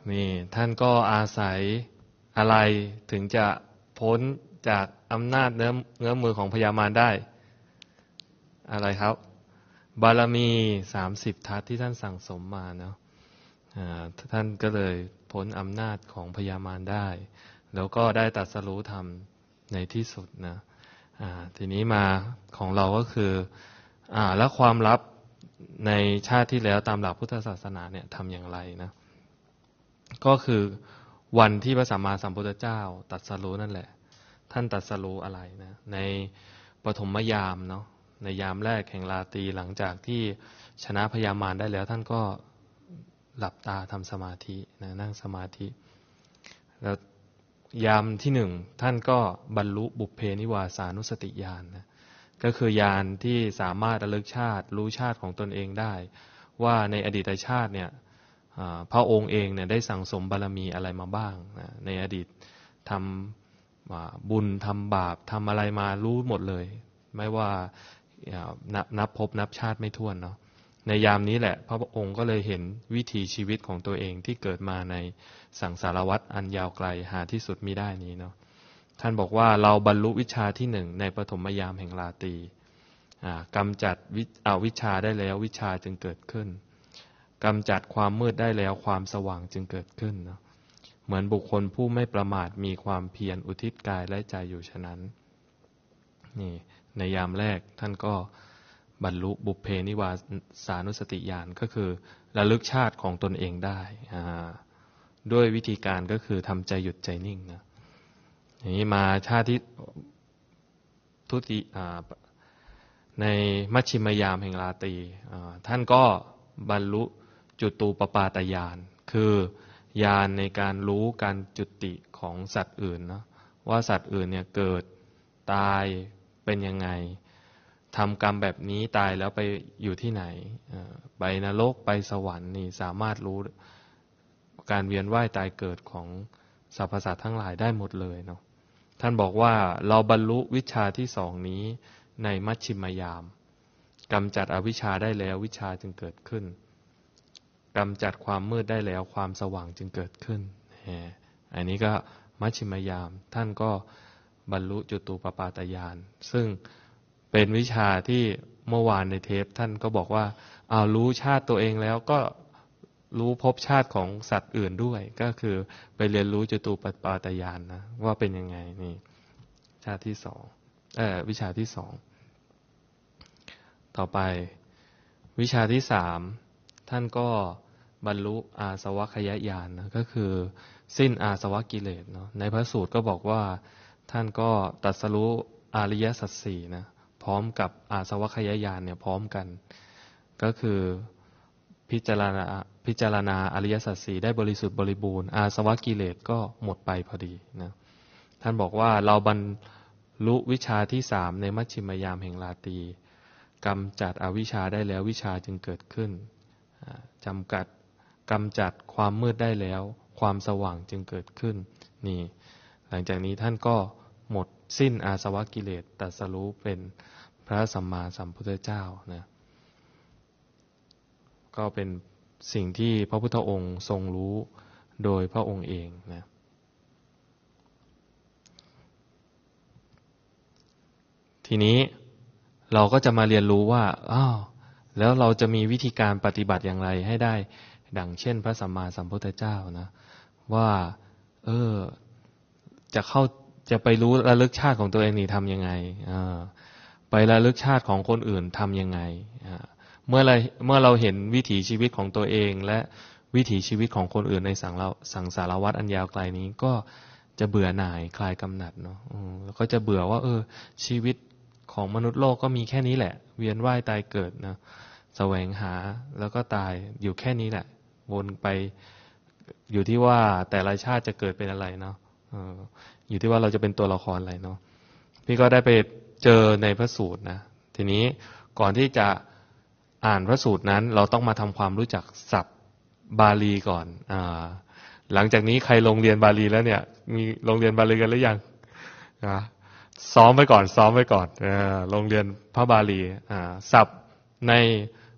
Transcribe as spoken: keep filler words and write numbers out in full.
นี่ท่านก็อาศัยอะไรถึงจะพ้นจากอำนาจเนื้อเนื้อมือของพญามารได้อะไรครับบารมีสามสิบทัศที่ท่านสั่งสมมาเนาะท่านก็เลยพ้นอำนาจของพญามารได้แล้วก็ได้ตรัสรู้ธรรมในที่สุดนะทีนี้มาของเราก็คืออ่าแล้วความลับในชาติที่แล้วตามหลักพุทธศาสนาเนี่ยทำอย่างไรนะก็คือวันที่พระสัมมาสัมพุทธเจ้าตรัสรู้นั่นแหละท่านตรัสรู้อะไรนะในปฐมยามเนาะในยามแรกแห่งราตรีหลังจากที่ชนะพญามารได้แล้วท่านก็หลับตาทำสมาธินะนั่งสมาธิแล้วยามที่หนึ่งท่านก็บรรลุบุพเพนิวาสานุสติญาณนะก็คือญาณที่สามารถระลึกชาติรู้ชาติของตนเองได้ว่าในอดีตชาติเนี่ยพระองค์เองเนี่ยได้สั่งสมบารมีอะไรมาบ้างนะในอดีตทำบุญทำบาปทำอะไรมารู้หมดเลยไม่ว่านับนับพบนับชาติไม่ถ้วนเนาะในยามนี้แหละพระองค์ก็เลยเห็นวิถีชีวิตของตัวเองที่เกิดมาในสังสารวัฏอันยาวไกลหาที่สุดมิได้นี้เนาะท่านบอกว่าเราบรรลุวิชาที่หนึ่งในปฐมยามแห่งราตรีกำจัดอวิชชาได้แล้ววิชาจึงเกิดขึ้นกำจัดความมืดได้แล้วความสว่างจึงเกิดขึ้นเนาะเหมือนบุคคลผู้ไม่ประมาทมีความเพียรอุทิศกายและใจอยู่ฉะนั้นนี่ในยามแรกท่านก็บรรลุบุพเพนิวาสานุสติญาณก็คือระลึกชาติของตนเองได้ด้วยวิธีการก็คือทำใจหยุดใจนิ่งนะอย่างนี้มาชาติที่ทุติในมัชฌิมยามแห่งราตรีท่านก็บรรลุจุตูปปาตญาณคือญาณในการรู้การจุติของสัตว์อื่นเนาะว่าสัตว์อื่นเนี่ยเกิดตายเป็นยังไงทำกรรมแบบนี้ตายแล้วไปอยู่ที่ไหนไปนรกไปสวรรค์นี่สามารถรู้การเวียนว่ายตายเกิดของสรรพสัตว์ทั้งหลายได้หมดเลยเนาะท่านบอกว่าเราบรรลุวิชาที่สองนี้ในมัชฌิมยามกำจัดอวิชชาได้แล้ววิชาจึงเกิดขึ้นกำจัดความมืดได้แล้วความสว่างจึงเกิดขึ้นอันนี้ก็มัชฌิมยามท่านก็บรรลุจุตูปปาตญาณซึ่งเป็นวิชาที่เมื่อวานในเทปท่านก็บอกว่าเอารู้ชาติตัวเองแล้วก็รู้ภพชาติของสัตว์อื่นด้วยก็คือไปเรียนรู้จุตูปปาตญาณนะว่าเป็นยังไงนี่ชาติที่สองเอ่อวิชาที่สองต่อไปวิชาที่สามท่านก็บรรลุอาสวัคยญาณนะก็คือสิ้นอาสวะกิเลสเนาะในพระสูตรก็บอกว่าท่านก็ตรัสรู้อริยสัจสี่นะพร้อมกับอาสวัคยญาณเนี่ยพร้อมกันก็คือพิจารณาพิจารณาอริยสัจสี่ได้บริสุทธิ์บริบูรณ์อาสวะกิเลสก็หมดไปพอดีนะท่านบอกว่าเราบรรลุวิชาที่สามในมัชฌิมยามแห่งราตรีกำจัดอวิชชาได้แล้ววิชาจึงเกิดขึ้นจำกัดกำจัดความมืดได้แล้วความสว่างจึงเกิดขึ้นนี่หลังจากนี้ท่านก็หมดสิ้นอาสวะกิเลสตรัสรู้เป็นพระสัมมาสัมพุทธเจ้านะก็เป็นสิ่งที่พระพุทธองค์ทรงรู้โดยพระองค์เองนะทีนี้เราก็จะมาเรียนรู้ว่าอ้าวแล้วเราจะมีวิธีการปฏิบัติอย่างไรให้ได้ดังเช่นพระสัมมาสัมพุทธเจ้านะว่าเออจะเข้าจะไปรู้ระลึกชาติของตัวเองนี่ทำยังไงไประลึกชาติของคนอื่นทำยังไงเมื่อเราเมื่อเราเห็นวิถีชีวิตของตัวเองและวิถีชีวิตของคนอื่นในสังเราสังสารวัฏอันยาวไกลนี้ก็จะเบื่อหน่ายคลายกำหนัดเนาะแล้วก็จะเบื่อว่าเออชีวิตของมนุษย์โลกก็มีแค่นี้แหละเวียนว่ายตายเกิดนะแสวงหาแล้วก็ตายอยู่แค่นี้แหละวนไปอยู่ที่ว่าแต่ละชาติจะเกิดเป็นอะไรเนาะอยู่ที่ว่าเราจะเป็นตัวละครอะไรเนาะพี่ก็ได้ไปเจอในพระสูตรนะทีนี้ก่อนที่จะอ่านพระสูตรนั้นเราต้องมาทำความรู้จักศัพท์บาลีก่อนอ่าหลังจากนี้ใครลงเรียนบาลีแล้วเนี่ยมีลงเรียนบาลีกันหรือยังนะซ้อมไว้ก่อนซ้อมไว้ก่อนเออลงเรียนพระบาลีอ่าศัพท์ใน